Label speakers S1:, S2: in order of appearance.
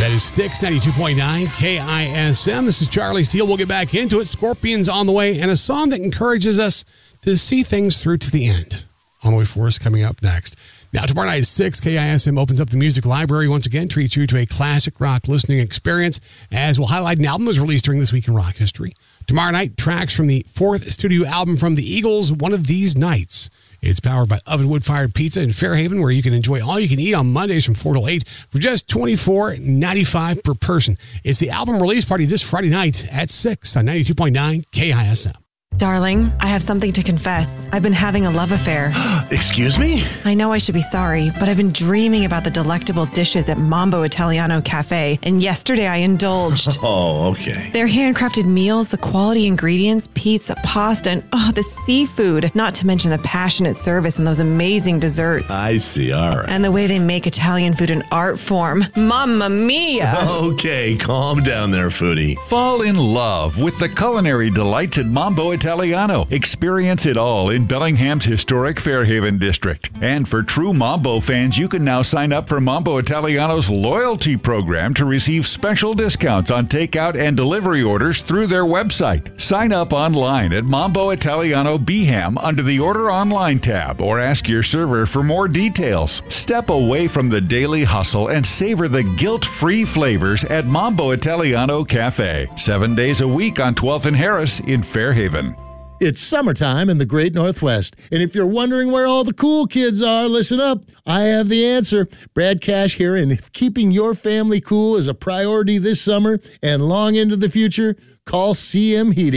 S1: That is Styx 92.9 KISM. This is Charlie Steele. We'll get back into it. Scorpions on the way, and a song that encourages us to see things through to the end. On the way for us coming up next. Now, tomorrow night at 6, KISM opens up the music library once again, treats you to a classic rock listening experience, as we'll highlight an album that was released during this week in rock history. Tomorrow night, tracks from the 4th studio album from the Eagles, One of These Nights. It's powered by Oven Wood-Fired Pizza in Fairhaven, where you can enjoy all you can eat on Mondays from 4 till 8 for just $24.95 per person. It's the album release party this Friday night at 6 on 92.9 KISM.
S2: Darling, I have something to confess. I've been having a love affair.
S3: Excuse me?
S2: I know I should be sorry, but I've been dreaming about the delectable dishes at Mambo Italiano Cafe, and yesterday I indulged.
S3: Oh, okay.
S2: Their handcrafted meals, the quality ingredients, pizza, pasta, and the seafood, not to mention the passionate service and those amazing desserts.
S3: I see, all right.
S2: And the way they make Italian food an art form. Mamma mia!
S3: Okay, calm down there, foodie.
S4: Fall in love with the culinary delights at Mambo Italiano. Experience it all in Bellingham's historic Fairhaven district. And for true Mambo fans, you can now sign up for Mambo Italiano's loyalty program to receive special discounts on takeout and delivery orders through their website. Sign up online at Mambo Italiano Beeham under the Order Online tab, or ask your server for more details. Step away from the daily hustle and savor the guilt-free flavors at Mambo Italiano Cafe. 7 days a week on 12th and Harris in Fairhaven.
S5: It's summertime in the Great Northwest, and if you're wondering where all the cool kids are, listen up. I have the answer. Brad Cash here, and if keeping your family cool is a priority this summer and long into the future, call CM Heating.